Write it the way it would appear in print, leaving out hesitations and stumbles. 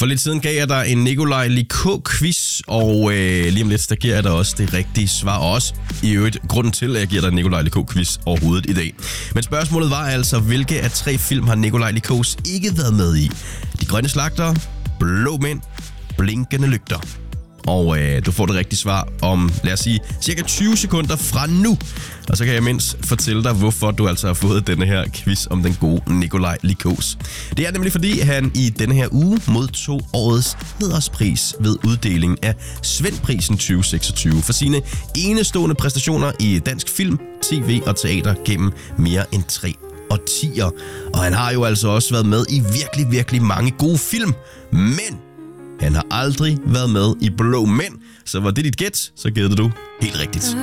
For lidt siden gav jeg dig en Nikolaj Lie-K-quiz, og lige om lidt, der giver jeg dig også det rigtige svar. Også i øvrigt grunden til, at jeg giver dig en Nikolaj Lie-K-quiz overhovedet i dag. Men spørgsmålet var altså, hvilke af 3 film har Nikolaj Lie-Ks ikke været med i? De grønne slagtere, Blå mænd, Blinkende lygter. Og du får det rigtige svar om, lad os sige, cirka 20 sekunder fra nu. Og så kan jeg mindst fortælle dig, hvorfor du altså har fået denne her quiz om den gode Nikolaj Lie-Ks. Det er nemlig fordi, han i denne her uge modtog årets hæderspris ved uddeling af Svendprisen 2026 for sine enestående præstationer i dansk film, tv og teater gennem mere end 3 årtier. Og han har jo altså også været med i virkelig, virkelig mange gode film, men han har aldrig været med i Blå Mænd, så var det dit gæt, så gættede du helt rigtigt.